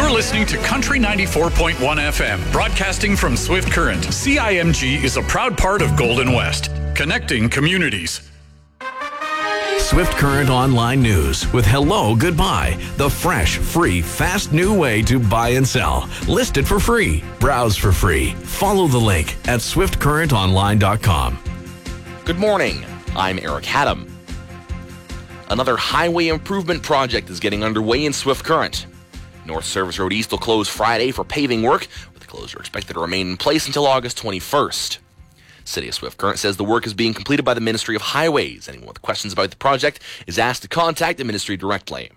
You're listening to Country 94.1 FM, broadcasting from Swift Current. CIMG is a proud part of Golden West, connecting communities. Swift Current Online News with Hello Goodbye, the fresh, free, fast new way to buy and sell. List it for free, browse for free. Follow the link at swiftcurrentonline.com. Good morning. I'm Eric Haddam. Another highway improvement project is getting underway in Swift Current. North Service Road East will close Friday for paving work, with the closure expected to remain in place until August 21st. City of Swift Current says the work is being completed by the Ministry of Highways. Anyone with questions about the project is asked to contact the ministry directly.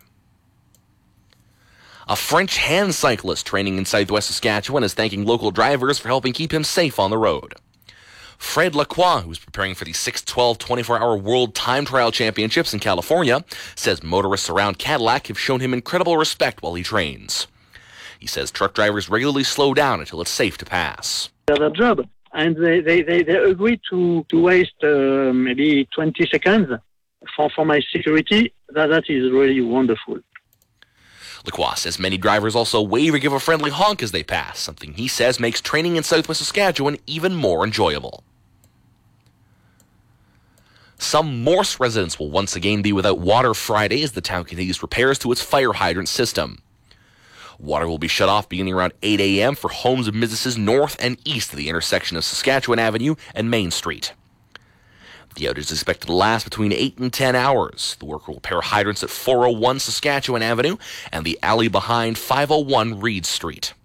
A French hand cyclist training in southwest Saskatchewan is thanking local drivers for helping keep him safe on the road. Fred Lacroix, who is preparing for the 6:12 24-hour World Time Trial Championships in California, says motorists around Cadillac have shown him incredible respect while he trains. He says truck drivers regularly slow down until it's safe to pass. Their job. And they agree to waste maybe 20 seconds for my security. That is really wonderful. Lacroix says many drivers also wave or give a friendly honk as they pass, something he says makes training in southwest Saskatchewan even more enjoyable. Some Morse residents will once again be without water Friday as the town continues repairs to its fire hydrant system. Water will be shut off beginning around 8 a.m. for homes and businesses north and east of the intersection of Saskatchewan Avenue and Main Street. The outage is expected to last between 8 and 10 hours. The worker will repair hydrants at 401 Saskatchewan Avenue and the alley behind 501 Reed Street.